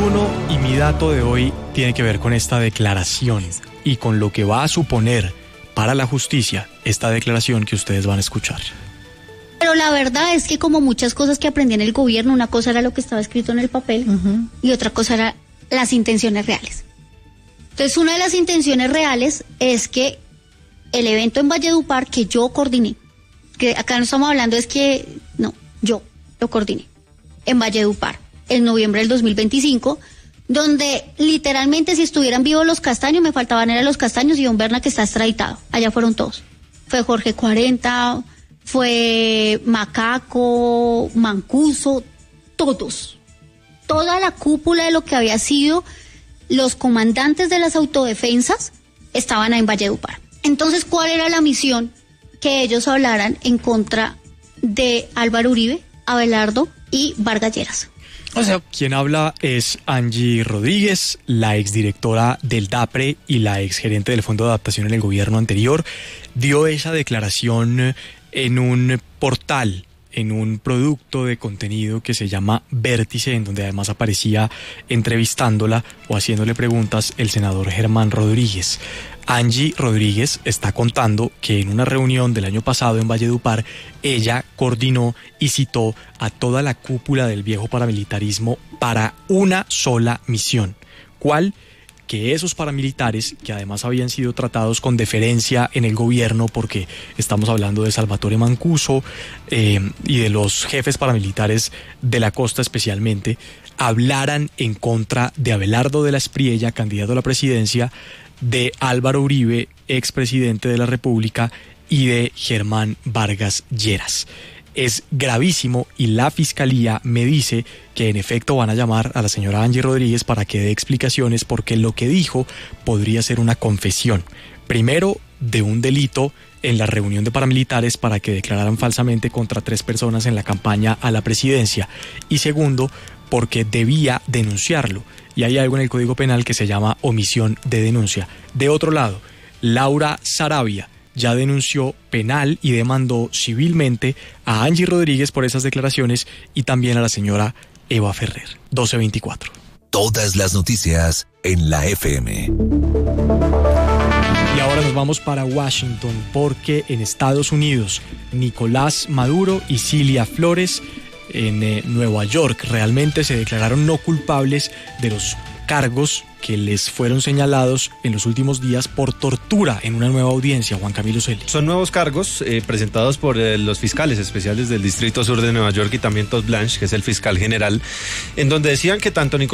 8:31 y mi dato de hoy tiene que ver con esta declaración y con lo que va a suponer para la justicia esta declaración que ustedes van a escuchar. Pero la verdad es que como muchas cosas que aprendí en el gobierno, una cosa era lo que estaba escrito en el papel y otra cosa era las intenciones reales. Entonces, una de las intenciones reales es que el evento en Valledupar que yo coordiné, que acá no estamos hablando es que, no, yo lo coordiné, en Valledupar, en noviembre del 2025, donde literalmente si estuvieran vivos los Castaños, me faltaban eran los Castaños y don Berna que está extraditado, allá fueron todos. Fue Jorge 40, fue Macaco, Mancuso, todos. Toda la cúpula de lo que había sido los comandantes de las autodefensas estaban ahí en Valledupar. Entonces, ¿cuál era la misión? Que ellos hablaran en contra de Álvaro Uribe, Abelardo y Vargas Lleras. O sea, quien habla es Angie Rodríguez, la exdirectora del DAPRE y la exgerente del Fondo de Adaptación en el gobierno anterior. Dio esa declaración en un portal, en un producto de contenido que se llama Vértice, en donde además aparecía entrevistándola o haciéndole preguntas el senador Germán Rodríguez. Angie Rodríguez está contando que en una reunión del año pasado en Valledupar, ella coordinó y citó a toda la cúpula del viejo paramilitarismo para una sola misión. ¿Cuál? Que esos paramilitares, que además habían sido tratados con deferencia en el gobierno, porque estamos hablando de Salvatore Mancuso y de los jefes paramilitares de la costa especialmente, hablaran en contra de Abelardo de la Espriella, candidato a la presidencia, de Álvaro Uribe, expresidente de la República, y de Germán Vargas Lleras. Es gravísimo y la fiscalía me dice que en efecto van a llamar a la señora Angie Rodríguez para que dé explicaciones porque lo que dijo podría ser una confesión. Primero, de un delito en la reunión de paramilitares para que declararan falsamente contra 3 personas en la campaña a la presidencia. Y segundo, porque debía denunciarlo. Y hay algo en el Código Penal que se llama omisión de denuncia. De otro lado, Laura Saravia ya denunció penal y demandó civilmente a Angie Rodríguez por esas declaraciones y también a la señora Eva Ferrer. 12:24. Todas las noticias en la FM. Y ahora nos vamos para Washington porque en Estados Unidos Nicolás Maduro y Cilia Flores en Nueva York realmente se declararon no culpables de los cargos que les fueron señalados en los últimos días por tortura en una nueva audiencia. Juan Camilo Celis. Son nuevos cargos presentados por los fiscales especiales del Distrito Sur de Nueva York y también Todd Blanche, que es el fiscal general, en donde decían que tanto